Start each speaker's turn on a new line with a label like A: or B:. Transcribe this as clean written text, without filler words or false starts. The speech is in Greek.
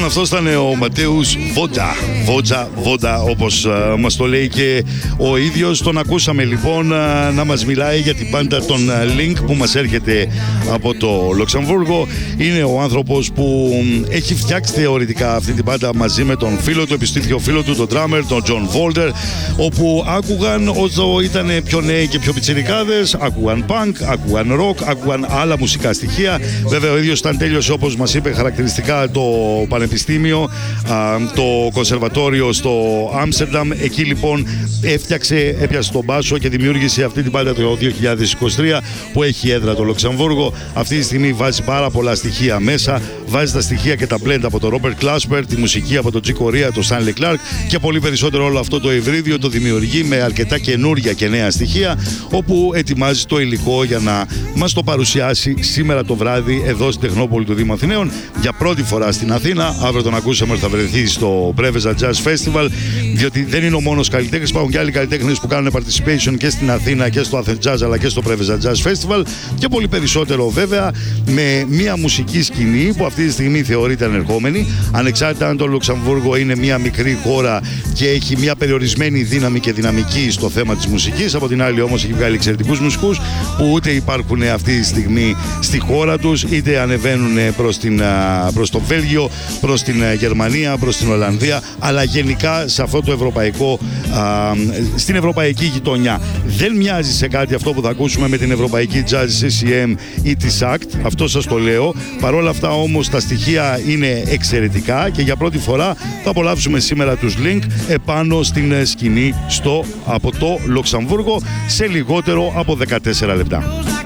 A: Λοιπόν, αυτός ήταν ο Ματέους Βότζα, όπως μας το λέει και ο ίδιος. Τον ακούσαμε λοιπόν να μας μιλάει για την μπάντα των Link που μας έρχεται από το Λουξεμβούργο. Είναι ο άνθρωπος που έχει φτιάξει θεωρητικά αυτή την μπάντα μαζί με τον φίλο του, επιστήθηκε ο φίλο του, τον drummer, τον John Volder, όπου άκουγαν όσο ήταν πιο νέοι και πιο πιτσιρικάδες, άκουγαν punk, άκουγαν rock, άκουγαν άλλα μουσικά στοιχεία. Βέβαια ο ίδιος όταν τέλειωσε, όπως μας είπε χαρακτηριστικά, το πανεπιστήμιο, το κονσερβατόριο στο Άμστερνταμ, εκεί λοιπόν έπιασε τον μπάσο και δημιούργησε αυτή την μπάντα το 2023 που έχει έδρα το Λουξεμβούργο. Αυτή τη στιγμή βάζει πάρα πολλά στοιχεία μέσα, βάζει τα στοιχεία και τα blend από τον Robert Glasper, τη μουσική από τον Chick Corea, τον Stanley Clarke και πολύ περισσότερο. Όλο αυτό το υβρίδιο το δημιουργεί με αρκετά καινούρια και νέα στοιχεία, όπου ετοιμάζει το υλικό για να μας το παρουσιάσει σήμερα το βράδυ εδώ στην Τεχνόπολη του Δήμου Αθηναίων για πρώτη φορά στην Αθήνα. Αύριο τον ακούσαμε ότι θα βρεθεί στο Preveza Jazz Festival, διότι δεν είναι ο μόνος καλλιτέχνης, υπάρχουν και άλλοι καλλιτέχνες που κάνουν participation και στην Αθήνα και στο Athens Jazz αλλά και στο Preveza Jazz Festival και πολύ περισσότερο βέβαια με μια μουσική σκηνή που αυτή τη στιγμή θεωρείται ανερχόμενη, ανεξάρτητα αν το Λουξεμβούργο είναι μια μικρή χώρα και έχει μια περιορισμένη δύναμη και δυναμική στο θέμα της μουσικής. Από την άλλη όμως έχει βγάλει εξαιρετικούς μουσικούς που ούτε υπάρχουν αυτή τη στιγμή στη χώρα τους, είτε ανεβαίνουν προς το Βέλγιο, προς την Γερμανία, προς την Ολλανδία, αλλά γενικά σε αυτό το ευρωπαϊκό, στην ευρωπαϊκή γειτονιά. Δεν μοιάζει σε κάτι αυτό που θα ακούσουμε με την ευρωπαϊκή jazz CCM ή τη ACT, αυτό σας το λέω. Παρόλα αυτά όμως τα στοιχεία είναι εξαιρετικά και για πρώτη φορά θα απολαύσουμε σήμερα τους Link επάνω στην σκηνή από το Λουξεμβούργο σε λιγότερο από 14 λεπτά.